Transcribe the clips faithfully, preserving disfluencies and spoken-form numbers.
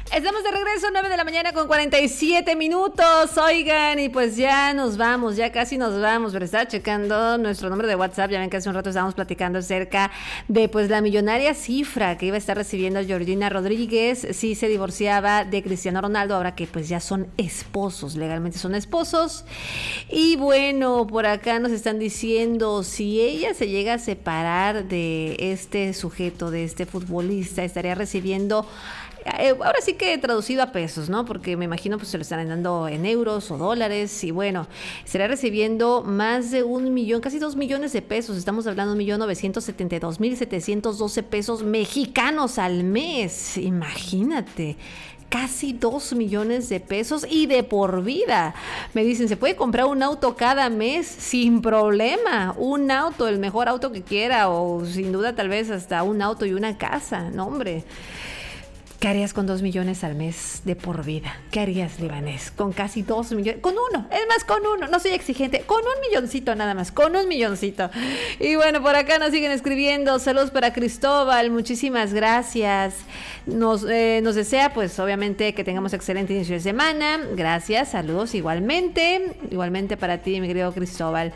Estamos de regreso, nueve de la mañana con cuarenta y siete minutos, oigan, y pues ya nos vamos, ya casi nos vamos, pero estaba checando nuestro número de WhatsApp, ya ven que hace un rato estábamos platicando acerca de pues la millonaria cifra que iba a estar recibiendo Georgina Rodríguez si se divorciaba de Cristiano Ronaldo, ahora que pues ya son esposos, legalmente son esposos, y bueno, por acá nos están diciendo, si ella se llega a separar de este sujeto, de este futbolista, estaría recibiendo... Eh, ahora sí que traducido a pesos, ¿no? Porque me imagino pues se lo estarán dando en euros o dólares y bueno, estará recibiendo más de un millón, casi dos millones de pesos. Estamos hablando de un millón novecientos setenta y dos mil setecientos doce pesos mexicanos al mes. Imagínate. Casi dos millones de pesos y de por vida. Me dicen, ¿se puede comprar un auto cada mes? Sin problema. Un auto, el mejor auto que quiera o sin duda tal vez hasta un auto y una casa. No, hombre. ¿Qué harías con dos millones al mes de por vida? ¿Qué harías, Libanés? Con casi dos millones, con uno, es más, con uno, no soy exigente, con un milloncito nada más, con un milloncito. Y bueno, por acá nos siguen escribiendo, saludos para Cristóbal, muchísimas gracias. Nos, eh, nos desea, pues, obviamente, que tengamos excelente inicio de semana. Gracias, saludos igualmente, igualmente para ti, mi querido Cristóbal.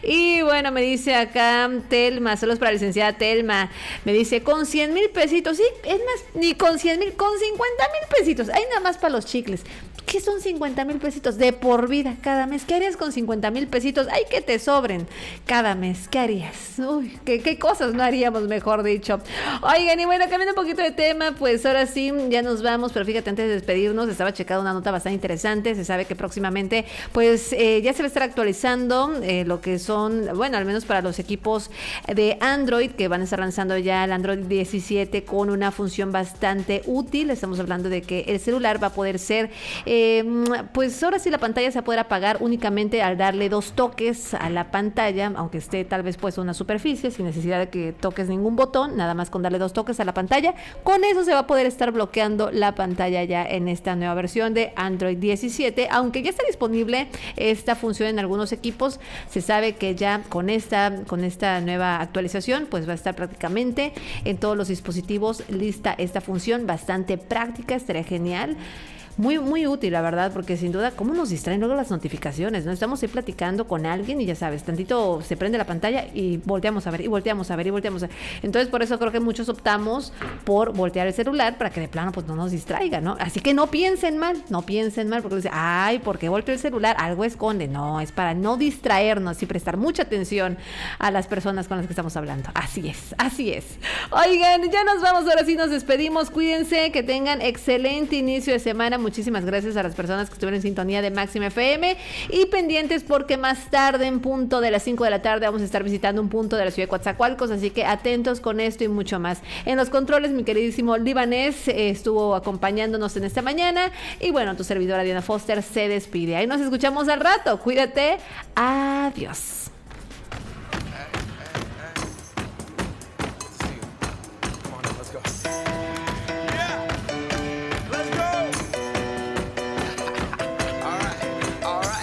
Y bueno, me dice acá Telma, saludos para la licenciada Telma, me dice, con cien mil pesitos, sí, es más, ni con cien mil, con cincuenta mil pesitos, hay nada más para los chicles. ¿Qué son cincuenta mil pesitos? De por vida, cada mes. ¿Qué harías con cincuenta mil pesitos? Hay que te sobren cada mes. ¿Qué harías? Uy, ¿qué, qué cosas no haríamos, mejor dicho? Oigan, y bueno, cambiando un poquito de tema, pues ahora sí, ya nos vamos, pero fíjate, antes de despedirnos, estaba checando una nota bastante interesante. Se sabe que próximamente, pues eh, ya se va a estar actualizando eh, lo que son, bueno, al menos para los equipos de Android, que van a estar lanzando ya el Android diecisiete con una función bastante útil. Estamos hablando de que el celular va a poder ser... Eh, Eh, pues ahora sí la pantalla se va a poder apagar únicamente al darle dos toques a la pantalla, aunque esté tal vez puesto una superficie, sin necesidad de que toques ningún botón, nada más con darle dos toques a la pantalla. Con eso se va a poder estar bloqueando la pantalla ya en esta nueva versión de Android diecisiete, aunque ya está disponible esta función en algunos equipos. Se sabe que ya con esta, con esta nueva actualización, pues va a estar prácticamente en todos los dispositivos lista esta función, bastante práctica, estaría genial. Muy, muy útil, la verdad, porque sin duda, ¿cómo nos distraen luego las notificaciones? ¿No? Estamos ahí platicando con alguien y ya sabes, tantito se prende la pantalla y volteamos a ver, y volteamos a ver, y volteamos a ver. Entonces, por eso creo que muchos optamos por voltear el celular para que de plano pues no nos distraiga, ¿no? Así que no piensen mal, no piensen mal, porque dicen, ay, ¿por qué volteo el celular? Algo esconde. No, es para no distraernos y prestar mucha atención a las personas con las que estamos hablando. Así es, así es. Oigan, ya nos vamos, ahora sí nos despedimos. Cuídense, que tengan excelente inicio de semana. Muchísimas gracias a las personas que estuvieron en sintonía de Máxima F M y pendientes porque más tarde, en punto de las cinco de la tarde, vamos a estar visitando un punto de la ciudad de Coatzacoalcos, así que atentos con esto y mucho más. En los controles, mi queridísimo Libanés eh, estuvo acompañándonos en esta mañana y bueno, tu servidora Diana Foster se despide. Ahí nos escuchamos al rato. Cuídate. Adiós.